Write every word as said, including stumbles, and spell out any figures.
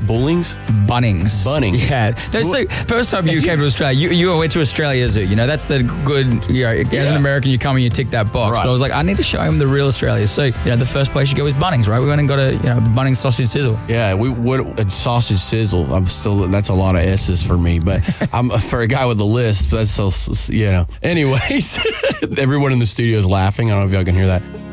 Bullings? Bunnings. Bunnings. Yeah. No, so first time you came to Australia, you, you went to Australia Zoo. You know, that's the good, you know, as Yeah. an American, you come and you tick that box. Right. But I was like, I need to show him the real Australia. So, you know, the first place you go is Bunnings, right? We went and got a, you know, Bunnings sausage sizzle. Yeah, we would a sausage sizzle. I'm still that's a lot of S's for me, but I'm for a guy with a lisp. That's so you know. Anyways, everyone in the studio is laughing. I don't know if y'all can hear that.